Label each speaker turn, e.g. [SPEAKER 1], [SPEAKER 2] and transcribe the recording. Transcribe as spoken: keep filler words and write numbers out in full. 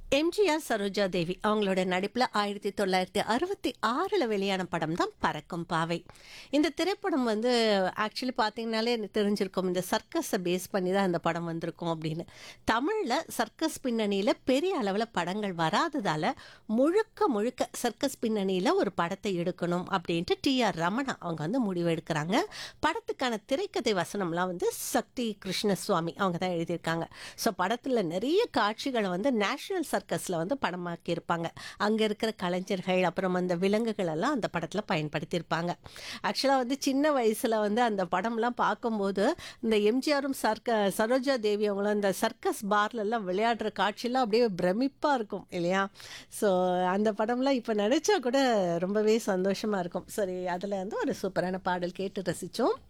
[SPEAKER 1] எம்ஜிஆர், சரோஜா தேவி அவங்களோட நடிப்புல ஆயிரத்தி தொள்ளாயிரத்தி அறுபத்தி ஆறுல வெளியான படம் தான் பறக்கும் பாவை. இந்த திரைப்படம் வந்து ஆக்சுவலி பார்த்தீங்கன்னாலே எனக்கு தெரிஞ்சிருக்கும், இந்த சர்க்கஸை பேஸ் பண்ணி தான் இந்த படம் வந்திருக்கும் அப்படின்னு. தமிழ்ல சர்க்கஸ் பின்னணியில பெரிய அளவில் படங்கள் வராததால முழுக்க முழுக்க சர்க்கஸ் பின்னணியில ஒரு படத்தை எடுக்கணும் அப்படின்ட்டு டி ஆர் ரமணா அவங்க வந்து முடிவு எடுக்கிறாங்க. படத்துக்கான திரைக்கதை வசனம்லாம் வந்து சக்தி கிருஷ்ணசுவாமி அவங்க தான் எழுதியிருக்காங்க. ஸோ படத்தில் நிறைய காட்சிகளை வந்து நேஷனல் சர்க்கஸில் வந்து படமாக்கி இருப்பாங்க. அங்கே இருக்கிற கலைஞர்கள் அப்புறம் அந்த விலங்குகள் எல்லாம் அந்த படத்தில் பயன்படுத்தியிருப்பாங்க. ஆக்சுவலாக வந்து சின்ன வயசில் வந்து அந்த படம்லாம் பார்க்கும்போது இந்த எம்ஜிஆரும் சர்க்க சரோஜா தேவி அவங்களும் அந்த சர்க்கஸ் பார்லெல்லாம் விளையாடுற காட்சியெல்லாம் அப்படியே பிரமிப்பாக இருக்கும் இல்லையா? ஸோ அந்த படம்லாம் இப்போ நினச்சா கூட ரொம்பவே சந்தோஷமாக இருக்கும். சரி, அதில் வந்து ஒரு சூப்பரான பாடல் கேட்டு ரசித்தோம்.